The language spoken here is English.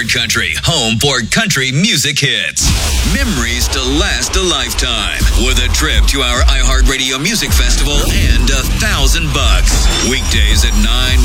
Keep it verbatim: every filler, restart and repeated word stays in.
Country, home for country music hits. Memories to last a lifetime with a trip to our iHeartRadio Music Festival and a thousand bucks. Weekdays at nine,